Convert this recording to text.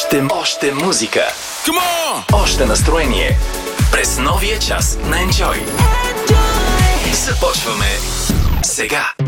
Още музика. Още настроение. През новия час на Enjoy. Започваме сега.